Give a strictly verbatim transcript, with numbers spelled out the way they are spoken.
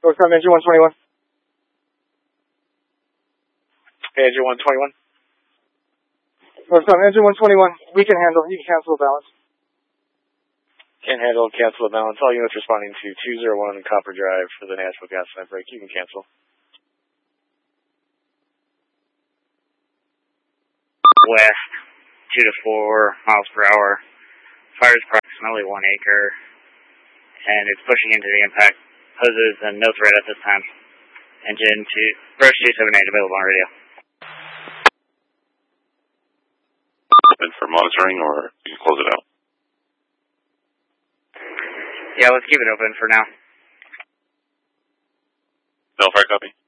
North seven, engine one twenty-one. Engine one twenty-one. North seven, engine one twenty-one. We can handle. You can cancel the balance. Can handle, cancel the balance. All units responding to two zero one Copper Drive for the Nashville gas line break. You can cancel. West, two to four miles per hour. Fires approximately one acre, and it's pushing into the impact. Poses and no threat at this time. Engine two, Roche two seven eight available on radio. Open for monitoring, or you can close it out? Yeah, let's keep it open for now. Belfry, copy.